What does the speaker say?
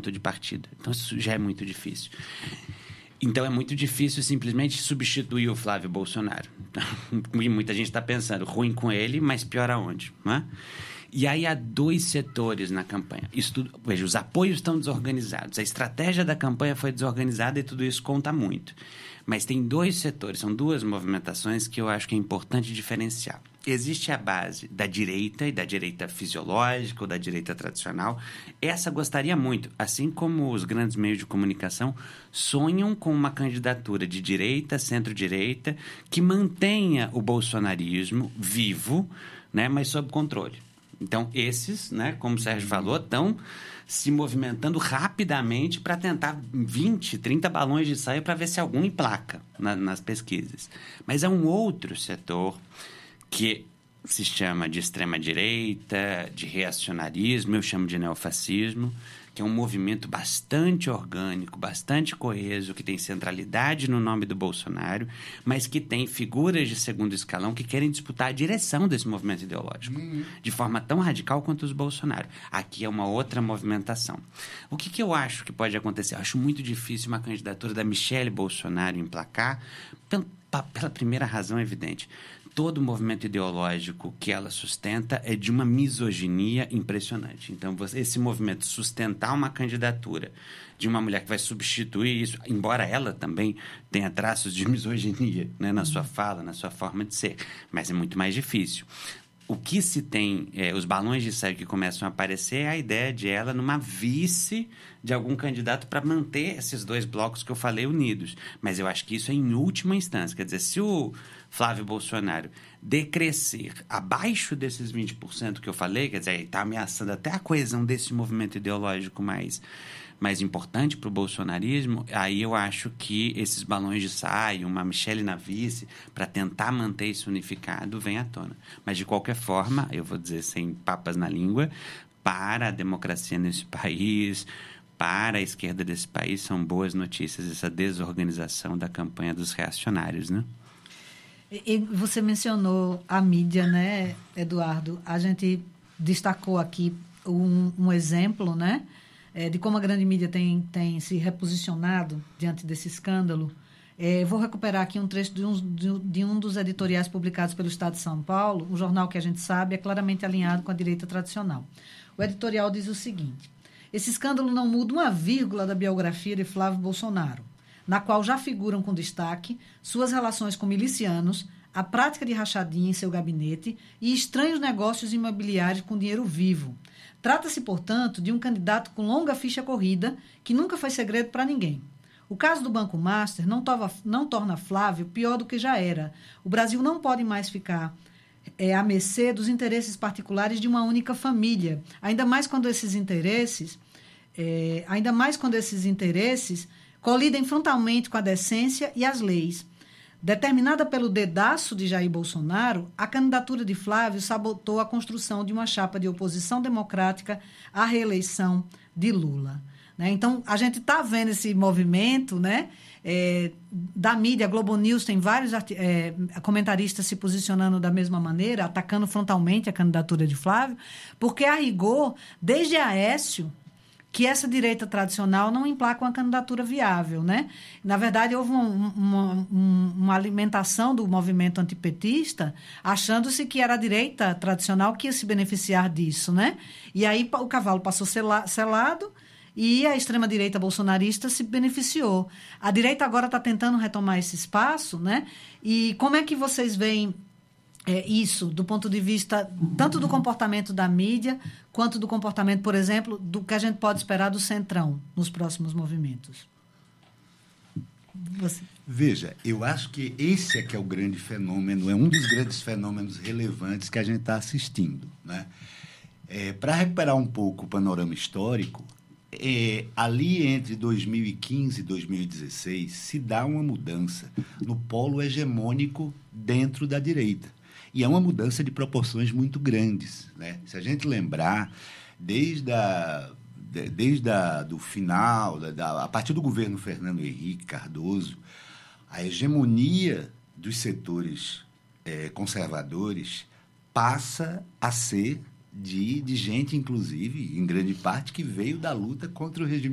ponto de partida. Então, isso já é muito difícil. Então, é muito difícil simplesmente substituir o Flávio Bolsonaro. E muita gente está pensando, ruim com ele, mas pior aonde? Não é? E aí há 2 setores na campanha. Veja, os apoios estão desorganizados. A estratégia da campanha foi desorganizada e tudo isso conta muito. Mas tem 2 setores, são 2 movimentações que eu acho que é importante diferenciar. Existe a base da direita, e da direita fisiológica ou da direita tradicional. Essa gostaria muito, assim como os grandes meios de comunicação sonham com uma candidatura de direita, centro-direita, que mantenha o bolsonarismo vivo, né, mas sob controle. Então, esses, né, como o Sérgio falou, estão se movimentando rapidamente para tentar 20, 30 balões de saia para ver se algum emplaca nas pesquisas. Mas há um outro setor que se chama de extrema-direita, de reacionarismo, eu chamo de neofascismo, que é um movimento bastante orgânico, bastante coeso, que tem centralidade no nome do Bolsonaro, mas que tem figuras de segundo escalão que querem disputar a direção desse movimento ideológico, de forma tão radical quanto os Bolsonaro. Aqui é uma outra movimentação. O que eu acho que pode acontecer? Eu acho muito difícil uma candidatura da Michelle Bolsonaro emplacar, pela primeira razão evidente. Todo o movimento ideológico que ela sustenta é de uma misoginia impressionante. Então, esse movimento sustentar uma candidatura de uma mulher que vai substituir isso, embora ela também tenha traços de misoginia, né, na sua fala, na sua forma de ser, mas é muito mais difícil. O que se tem, os balões de saia que começam a aparecer é a ideia de ela numa vice de algum candidato para manter esses 2 blocos que eu falei unidos. Mas eu acho que isso é em última instância. Quer dizer, se o Flávio Bolsonaro decrescer abaixo desses 20% que eu falei, quer dizer, ele está ameaçando até a coesão desse movimento ideológico mais importante para o bolsonarismo, aí eu acho que esses balões de saia, uma Michelle na vice, para tentar manter isso unificado, vem à tona. Mas, de qualquer forma, eu vou dizer sem papas na língua, para a democracia nesse país, para a esquerda desse país, são boas notícias essa desorganização da campanha dos reacionários, né? E você mencionou a mídia, né, Eduardo? A gente destacou aqui um exemplo, né, de como a grande mídia tem se reposicionado diante desse escândalo. Vou recuperar aqui um trecho de um dos editoriais publicados pelo Estado de São Paulo, um jornal que a gente sabe é claramente alinhado com a direita tradicional. O editorial diz o seguinte: esse escândalo não muda uma vírgula da biografia de Flávio Bolsonaro, na qual já figuram com destaque suas relações com milicianos, a prática de rachadinha em seu gabinete e estranhos negócios imobiliários com dinheiro vivo. Trata-se, portanto, de um candidato com longa ficha corrida, que nunca foi segredo para ninguém. O caso do Banco Master não torna Flávio pior do que já era. O Brasil não pode mais ficar à mercê dos interesses particulares de uma única família, ainda mais quando esses interesses colidem frontalmente com a decência e as leis. Determinada pelo dedaço de Jair Bolsonaro, a candidatura de Flávio sabotou a construção de uma chapa de oposição democrática à reeleição de Lula. Né? Então, a gente está vendo esse movimento, né, da mídia. A Globo News tem vários comentaristas se posicionando da mesma maneira, atacando frontalmente a candidatura de Flávio, porque, a rigor, desde Aécio, que essa direita tradicional não emplaca uma candidatura viável, né? Na verdade, houve uma alimentação do movimento antipetista, achando-se que era a direita tradicional que ia se beneficiar disso, né? E aí o cavalo passou selado e a extrema-direita bolsonarista se beneficiou. A direita agora está tentando retomar esse espaço, né? E como é que vocês veem isso, do ponto de vista tanto do comportamento da mídia, quanto do comportamento, por exemplo, do que a gente pode esperar do Centrão nos próximos movimentos? Veja, eu acho que esse é que é o grande fenômeno, é um dos grandes fenômenos relevantes que a gente está assistindo, né? Para recuperar um pouco o panorama histórico, ali entre 2015 e 2016 se dá uma mudança no polo hegemônico dentro da direita. E é uma mudança de proporções muito grandes, né? Se a gente lembrar, desde do final, a partir do governo Fernando Henrique Cardoso, a hegemonia dos setores conservadores passa a ser de gente, inclusive, em grande parte, que veio da luta contra o regime